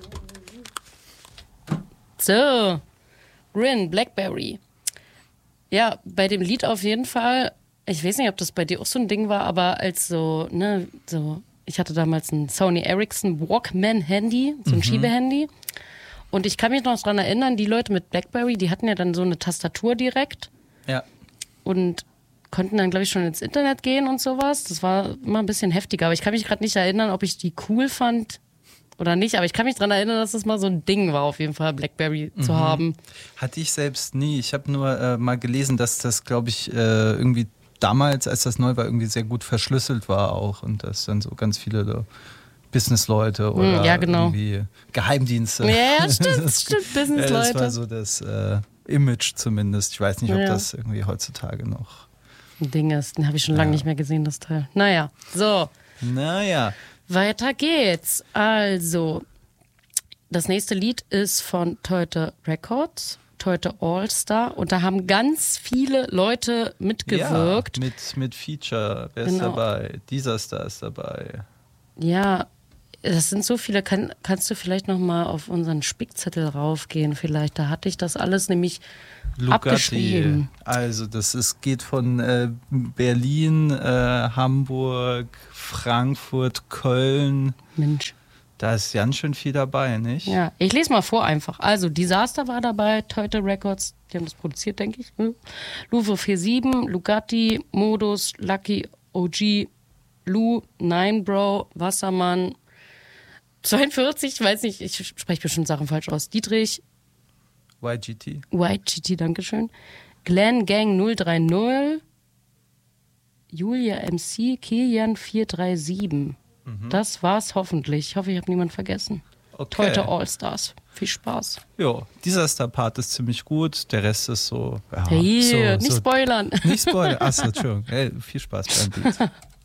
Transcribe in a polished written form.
So, Rin, Blackberry. Ja, bei dem Lied auf jeden Fall. Ich weiß nicht, ob das bei dir auch so ein Ding war, aber als ich hatte damals ein Sony Ericsson Walkman-Handy, so ein Schiebehandy. Und ich kann mich noch daran erinnern, die Leute mit Blackberry, die hatten ja dann so eine Tastatur direkt. Ja. Und konnten dann, glaube ich, schon ins Internet gehen und sowas. Das war immer ein bisschen heftiger. Aber ich kann mich gerade nicht erinnern, ob ich die cool fand oder nicht. Aber ich kann mich daran erinnern, dass das mal so ein Ding war, auf jeden Fall Blackberry zu haben. Hatte ich selbst nie. Ich habe nur mal gelesen, dass das, glaube ich, irgendwie damals, als das neu war, irgendwie sehr gut verschlüsselt war auch. Und dass dann so ganz viele Businessleute oder irgendwie Geheimdienste. Ja, stimmt, Businessleute. Das war so das Image zumindest. Ich weiß nicht, ob das irgendwie heutzutage noch ein Ding ist. Den habe ich schon lange nicht mehr gesehen, das Teil. Naja, so. Weiter geht's. Also, das nächste Lied ist von Teute Records, Teute All-Star. Und da haben ganz viele Leute mitgewirkt. Ja, mit Feature. Wer ist dabei? Dieser Star ist dabei. Ja, das sind so viele. Kannst du vielleicht noch mal auf unseren Spickzettel raufgehen vielleicht? Da hatte ich das alles nämlich abgeschrieben. Also geht von Berlin, Hamburg, Frankfurt, Köln. Mensch. Da ist ganz schön viel dabei, nicht? Ja, ich lese mal vor einfach. Also Disaster war dabei, Teute Records, die haben das produziert, denke ich. Louvre 47, Lugatti, Modus, Lucky, OG, Lou, Nine Bro, Wassermann, 42, ich weiß nicht, ich spreche bestimmt Sachen falsch aus. Dietrich. YGT, dankeschön. Glenn Gang 030. Julia MC, Kilian 437. Das war's hoffentlich. Ich hoffe, ich habe niemanden vergessen. Okay. Teute All-Stars. Viel Spaß. Jo, dieser Star-Part ist ziemlich gut. Der Rest ist so. Ja, nicht spoilern. Nicht spoilern. Achso, Entschuldigung. Hey, viel Spaß beim Beat.